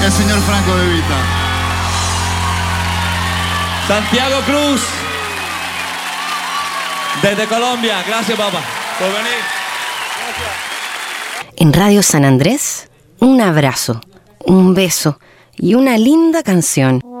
el señor Franco De Vita. Santiago Cruz, desde Colombia. Gracias, papá, por venir. Gracias. En Radio San Andrés, un abrazo, un beso y una linda canción.